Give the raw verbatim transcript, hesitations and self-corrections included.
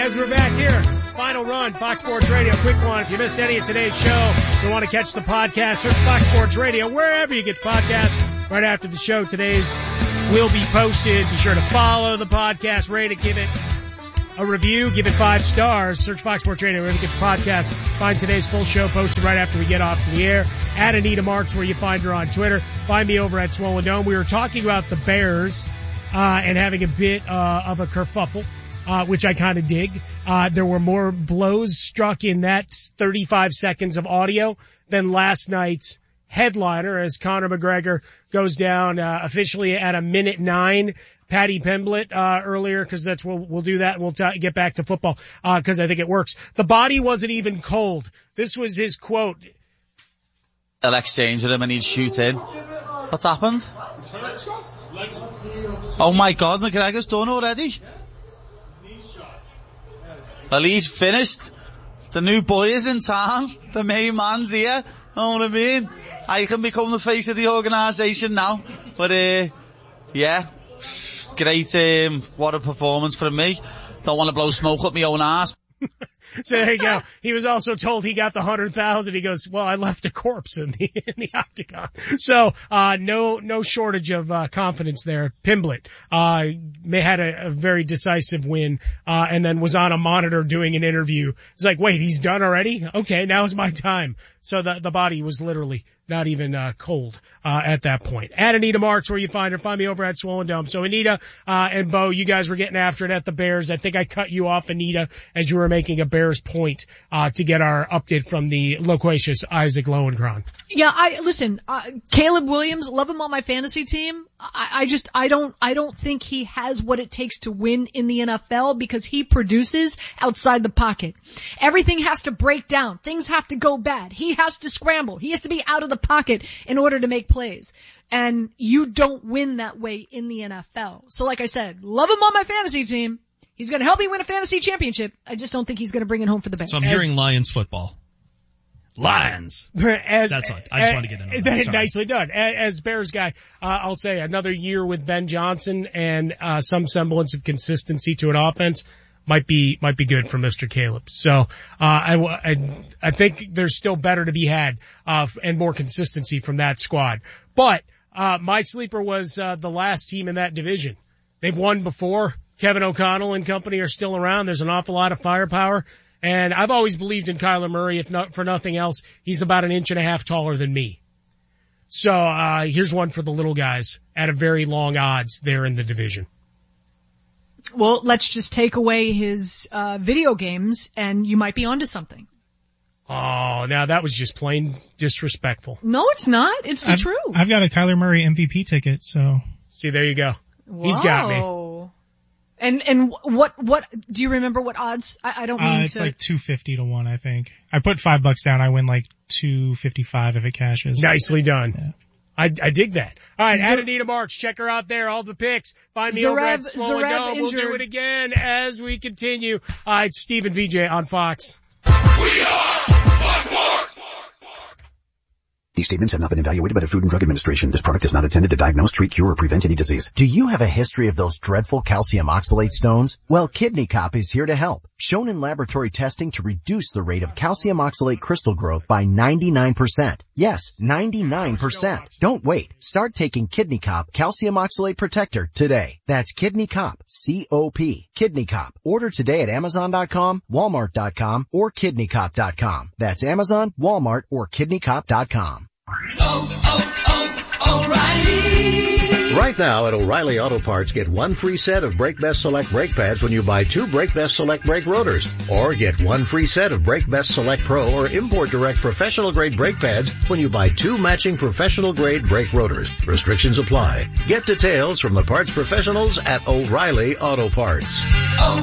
As we're back here, final run, Fox Sports Radio, quick one. If you missed any of today's show, you want to catch the podcast, search Fox Sports Radio wherever you get the podcast. Right after the show, today's will be posted. Be sure to follow the podcast, rate it, give it a review, give it five stars. Search Fox Sports Radio wherever you get the podcast. Find today's full show posted right after we get off to the air. At Anita Marks, where you find her on Twitter. Find me over at Swollen Dome. We were talking about the Bears uh and having a bit uh of a kerfuffle. Uh, which I kind of dig. Uh, there were more blows struck in that thirty-five seconds of audio than last night's headliner as Conor McGregor goes down, uh, officially at a minute nine. Paddy Pimblett, uh, earlier, cause that's what we'll, we'll do that and we'll t- get back to football, uh, cause I think it works. The body wasn't even cold. This was his quote. They'll exchange with him and he'd shoot in. What's happened? Oh my God, McGregor's done already. Well, he's finished. The new boy is in town. The main man's here. Know what I mean? I can become the face of the organisation now. But, uh, yeah. Great, um, what a performance from me. Don't want to blow smoke up my own ass. So there you go. He was also told he got the hundred thousand. He goes, well, I left a corpse in the, in the octagon. So, uh, no, no shortage of, uh, confidence there. Pimblett, uh, had a, a very decisive win, uh, and then was on a monitor doing an interview. It's like, wait, he's done already? Okay, now's my time. So the, the body was literally not even, uh, cold, uh, at that point. At Anita Marks, where you find her. Find me over at Swollen Dome. So Anita, uh, and Bo, you guys were getting after it at the Bears. I think I cut you off, Anita, as you were making a Bears point, uh, to get our update from the loquacious Isaac Lowenkron. Yeah, I, listen, uh, Caleb Williams, love him on my fantasy team. I, I just, I don't, I don't think he has what it takes to win in the N F L because he produces outside the pocket. Everything has to break down. Things have to go bad. He has to scramble. He has to be out of the pocket in order to make plays. And you don't win that way in the N F L. So like I said, love him on my fantasy team. He's going to help me win a fantasy championship. I just don't think he's going to bring it home for the Bears. So I'm hearing Lions football. Lions. As, That's all. I just as, want to get into that. Sorry. Nicely done. As, as Bears guy, uh, I'll say another year with Ben Johnson and, uh, some semblance of consistency to an offense might be, might be good for Mister Caleb. So, uh, I, I, I think there's still better to be had, uh, and more consistency from that squad. But, uh, my sleeper was, uh, the last team in that division. They've won before. Kevin O'Connell and company are still around. There's an awful lot of firepower. And I've always believed in Kyler Murray. If not for nothing else, he's about an inch and a half taller than me. So, uh, here's one for the little guys at a very long odds there in the division. Well, let's just take away his, uh, video games and you might be onto something. Oh, now that was just plain disrespectful. No, it's not. It's the I've, truth. I've got a Kyler Murray M V P ticket, so. See, there you go. Whoa. He's got me. And, and what, what, do you remember what odds? I, I don't mean uh, it's to. like two fifty to one, I think. I put five bucks down, I win like two fifty-five if it cashes. Nicely done. Yeah. I, I dig that. All right, Z- at Anita Marks, check her out there, all the picks. Find me Zarev, over at Swollen Dome. We'll do it again as we continue. All right, Stephen V J on Fox. We are Fox Sports. These statements have not been evaluated by the Food and Drug Administration. This product is not intended to diagnose, treat, cure, or prevent any disease. Do you have a history of those dreadful calcium oxalate stones? Well, Kidney Cop is here to help. Shown in laboratory testing to reduce the rate of calcium oxalate crystal growth by ninety-nine percent. Yes, ninety-nine percent. Don't wait. Start taking Kidney Cop Calcium Oxalate Protector today. That's Kidney Cop, C O P, Kidney Cop. Order today at Amazon dot com, Walmart dot com, or Kidney Cop dot com. That's Amazon, Walmart, or Kidney Cop dot com. Oh, oh, oh, O'Reilly. Right now at O'Reilly Auto Parts, get one free set of Brake Best Select brake pads when you buy two Brake Best Select brake rotors. Or get one free set of Brake Best Select Pro or Import Direct professional grade brake pads when you buy two matching professional grade brake rotors. Restrictions apply. Get details from the parts professionals at O'Reilly Auto Parts. Oh,